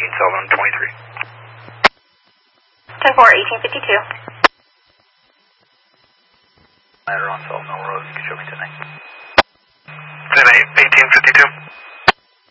Sullivan 23. 10-4, 1852. Ladder on Sullivan Road, you can show me